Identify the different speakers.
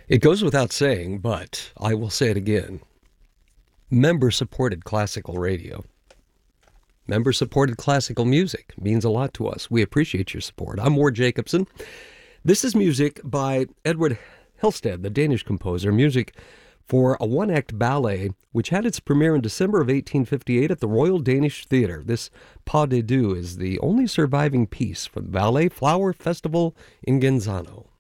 Speaker 1: It goes without saying, but I will say it again. Member-supported classical radio. Member-supported classical music means a lot to us. We appreciate your support. I'm Ward Jacobson. This is music by Edward Helsted, the Danish composer, music for a one-act ballet which had its premiere in December of 1858 at the Royal Danish Theatre. This Pas de Deux is the only surviving piece from the Ballet Flower Festival in Genzano.